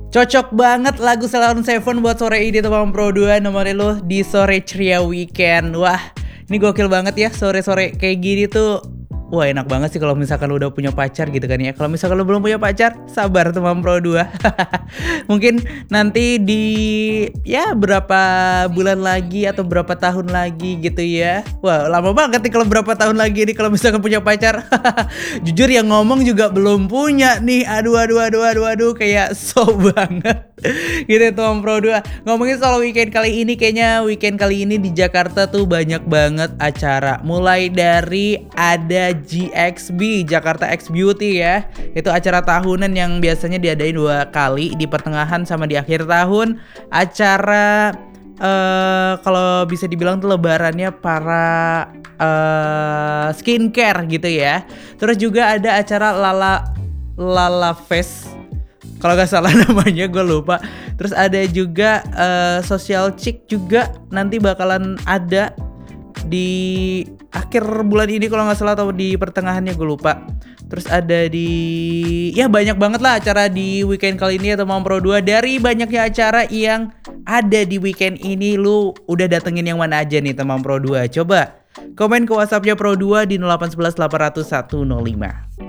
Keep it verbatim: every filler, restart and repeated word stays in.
Cocok banget lagu Sheila on Seven buat sore ini teman Pro dua, nemenin lo di sore ceria weekend. Wah, ini gokil banget ya sore-sore kayak gini tuh. Wah, enak banget sih kalau misalkan lo udah punya pacar gitu kan ya. Kalau misalkan lo belum punya pacar, sabar teman Pro dua. Mungkin nanti di ya berapa bulan lagi atau berapa tahun lagi gitu ya. Wah, lama banget nih kalau berapa tahun lagi nih kalau misalkan punya pacar. Jujur yang ngomong juga belum punya nih. Aduh aduh aduh aduh aduh kayak so banget. Gitu teman Pro dua. Ngomongin soal weekend kali ini, kayaknya weekend kali ini di Jakarta tuh banyak banget acara. Mulai dari ada G X B, Jakarta X Beauty ya. Itu acara tahunan yang biasanya diadain dua kali, di pertengahan sama di akhir tahun. Acara uh, kalau bisa dibilang tuh lebarannya para uh, skincare gitu ya. Terus juga ada acara Lala Lala Fest, kalau gak salah namanya, gue lupa. Terus ada juga uh, Social Chick juga nanti bakalan ada di akhir bulan ini kalau gak salah, atau di pertengahannya, gue lupa. Terus ada di ya banyak banget lah acara di weekend kali ini ya teman Pro dua. Dari banyaknya acara yang ada di weekend ini, lu udah datengin yang mana aja nih teman Pro dua? Coba komen ke WhatsAppnya Pro dua di nol delapan satu satu delapan nol satu nol lima.